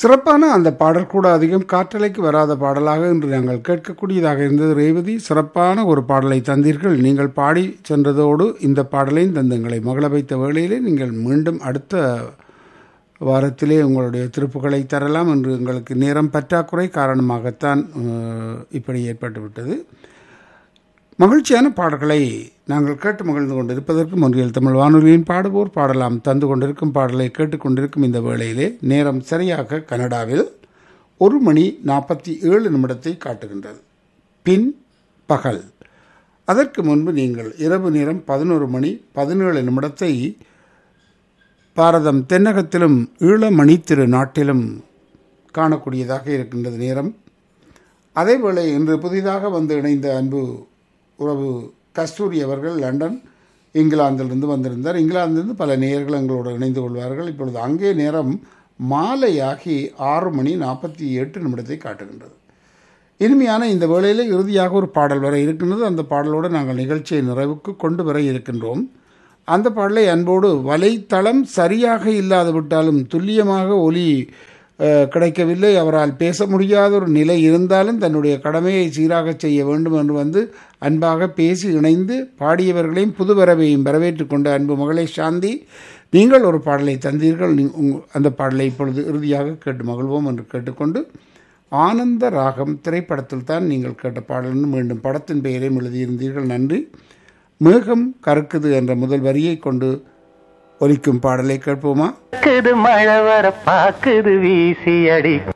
சிறப்பான அந்த பாடல் கூட அதிகம் காற்றலைக்கு வராத பாடலாக இன்று நாங்கள் கேட்கக்கூடியதாக இருந்தது. ரேவதி, சிறப்பான ஒரு பாடலை தந்தீர்கள். நீங்கள் பாடி சென்றதோடு இந்த பாடலையும் தந்தங்களை மகள வைத்த வேளையிலே நீங்கள் மீண்டும் அடுத்த வாரத்திலே உங்களுடைய திருப்புகளை தரலாம் என்று எங்களுக்கு நேரம் பற்றாக்குறை காரணமாகத்தான் இப்படி ஏற்பட்டுவிட்டது. மகிழ்ச்சியான பாடல்களை நாங்கள் கேட்டு மகிழ்ந்து கொண்டிருப்பதற்கு ஒன்றியல் தமிழ் வானொலியின் பாடுவோர் பாடலாம் தந்து கொண்டிருக்கும் பாடலை கேட்டுக்கொண்டிருக்கும் இந்த வேளையிலே நேரம் சரியாக கனடாவில் 1:47 காட்டுகின்றது. பின் பகல். அதற்கு முன்பு நீங்கள் இரவு நேரம் 11:17 பாரதம் தென்னகத்திலும் ஈழமணி திரு நாட்டிலும் காணக்கூடியதாக இருக்கின்றது நேரம். அதேவேளை இன்று புதிதாக வந்து இணைந்த அன்பு உறவு கஸ்தூரி அவர்கள் லண்டன் இங்கிலாந்திலிருந்து வந்திருந்தார். இங்கிலாந்திலிருந்து பல நேயர்கள் எங்களோடு இணைந்து கொள்வார்கள். இப்பொழுது அங்கே நேரம் மாலையாகி 6:48 காட்டுகின்றது. இனிமையான இந்த வேளையில் இறுதியாக ஒரு பாடல் வர இருக்கின்றது. அந்த பாடலோடு நாங்கள் நிகழ்ச்சியை நிறைவுக்கு கொண்டு வர இருக்கின்றோம். அந்த பாடலை அன்போடு, வலைத்தளம் சரியாக இல்லாது விட்டாலும் துல்லியமாக ஒலி கிடைக்கவில்லை, அவரால் பேச முடியாத ஒரு நிலை இருந்தாலும் தன்னுடைய கடமையை சீராக செய்ய வேண்டும் என்று வந்து அன்பாக பேசி இணைந்து பாடியவர்களையும் புதுவரவையும் வரவேற்று கொண்ட அன்பு மகளே சாந்தி, நீங்கள் ஒரு பாடலை தந்தீர்கள். அந்த பாடலை இப்பொழுது இறுதியாக கேட்டு மகிழ்வோம் என்று கேட்டுக்கொண்டு, ஆனந்த ராகம் திரைப்படத்தில் தான் நீங்கள் கேட்ட பாடல் மீண்டும் படத்தின் பெயரையும் எழுதியிருந்தீர்கள். நன்றி. மேகம் கருக்குது என்ற முதல் வரியை கொண்டு ஒலிக்கும் பாடலை கேட்போமா? மழை வர பாக்குது வீசி அடி